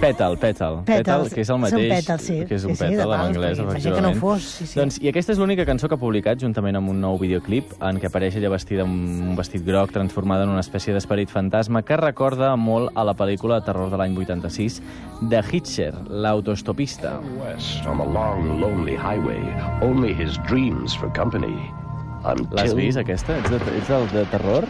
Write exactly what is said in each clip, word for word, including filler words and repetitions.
Petal, Petal. Petal, que és el mateix... És un Petal, sí. Que és un sí, sí, Petal, en anglès, efectivament. efectivament. Que no ho fos, sí, sí. Doncs, i aquesta és l'única cançó que ha publicat, juntament amb un nou videoclip, en què apareix ella vestida amb un vestit groc transformada en una espècie d'esperit fantasma que recorda molt a la pel·lícula de terror de l'any vuitanta-sis de Hitcher, l'autostopista. West on a long, lonely highway, only his dreams for company. L'has vist, aquesta? Ets de, ets del de terror?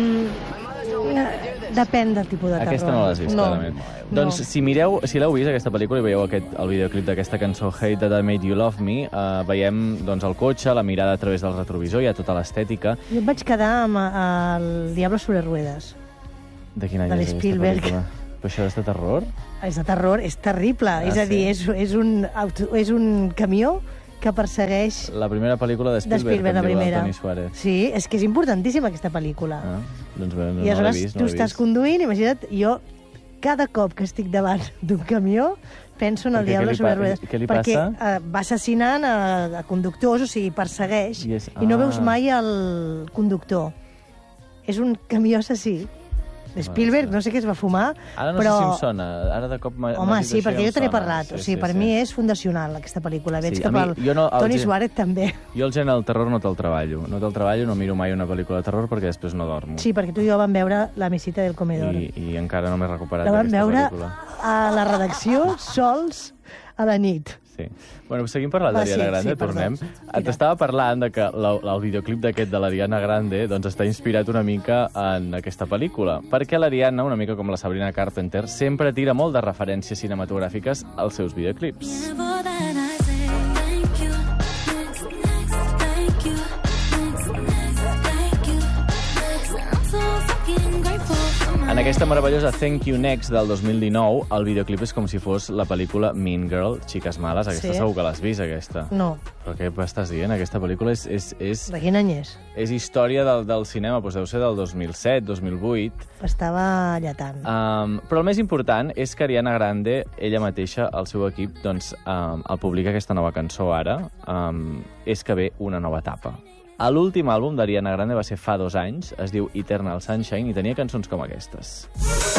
Mm, depèn del tipus de terror. Aquesta no l'has vist, no. clarament. Doncs si mireu, si l'heu vist, aquesta pel·lícula, i veieu aquest, el videoclip d'aquesta cançó Hate That I Made You Love Me, eh, veiem doncs, el cotxe, la mirada a través del retrovisor, hi ha tota l'estètica. Jo em vaig quedar amb el Diablo sobre ruedes. De quin any de és aquesta Spielberg. pel·lícula? Però això és de terror? És de terror, és terrible. Ah, és a dir, sí? és, és, un, auto, és un camió que persegueix... La primera pel·lícula de Spielberg, de Spielberg, la com diu primera. el Toni Suárez. Sí, és que és importantíssima aquesta pel·lícula. Ah, doncs bé, no, I no l'he aleshores vist, tu no l'he estàs vist. conduint, imagina't, jo cada cop que estic davant d'un camió penso en el Perquè què Diablo li sobre pa- ruedes. què li perquè passa? eh, va assassinant a, a conductors, o sigui, persegueix, I és- i no ah. veus mai el conductor. És un camió assassí. Spielberg, no sé què es va fumar, Ara no però... sé si em sona, ara de cop m'ha Home, m'has dit sí, això i perquè em jo te n'he sona. parlat. Sí, O sigui, sí, per sí. mi és fundacional, aquesta pel·lícula. Veig Sí, que a mi- pel jo no- el Toni gen- Suárez també. Jo el gènere del terror no te'l treballo. No te'l treballo, no miro mai una pel·lícula de terror perquè després no dormo. Sí, perquè tu i jo vam veure La mesita del comedor. I, I encara no m'he recuperat La vam d'aquesta veure pel·lícula. a la redacció sols a la nit. Sí. Bueno, seguim parlant Va, d'Ariana sí, Grande, sí, perdó. tornem. Tira. T'estava parlant de que la, el videoclip d'aquest de l'Ariana Grande doncs, està inspirat una mica en aquesta pel·lícula, perquè l'Ariana, una mica com la Sabrina Carpenter, sempre tira molt de referències cinematogràfiques als seus videoclips. En aquesta meravellosa Thank You Next del dos mil dinou, el videoclip és com si fos la pel·lícula Mean Girl, Xiques Males. Aquesta Sí. segur que l'has vist, aquesta. No. Però què m'estàs dient? Aquesta pel·lícula és, és, és, De quin any és? és història del, del cinema, doncs deu ser del dos mil set, dos mil vuit. Estava lletant. Um, però el més important és que Ariana Grande, ella mateixa, el seu equip, doncs, um, al publicar aquesta nova cançó ara, um, és que ve una nova etapa. L'últim àlbum d'Ariana Grande va ser fa dos anys, es diu Eternal Sunshine, i tenia cançons com aquestes.